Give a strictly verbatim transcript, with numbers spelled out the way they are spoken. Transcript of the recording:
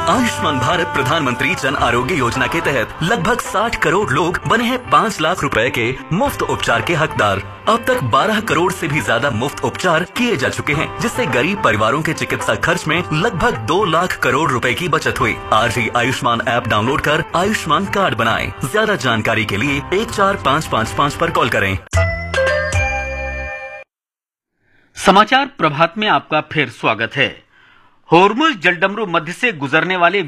आयुष्मान भारत प्रधानमंत्री जन आरोग्य योजना के तहत लगभग साठ करोड़ लोग बने हैं पाँच लाख रुपए के मुफ्त उपचार के हकदार। अब तक बारह करोड़ से भी ज्यादा मुफ्त उपचार किए जा चुके हैं, जिससे गरीब परिवारों के चिकित्सा खर्च में लगभग दो लाख करोड़ रुपए की बचत हुई। आज ही आयुष्मान ऐप डाउनलोड कर आयुष्मान कार्ड बनाएं। ज्यादा जानकारी के लिए एक चार पाँच पाँच पाँच पर कॉल करें। समाचार प्रभात में आपका फिर स्वागत है। होर्मुज जलडमरू मध्य से गुजरने वाले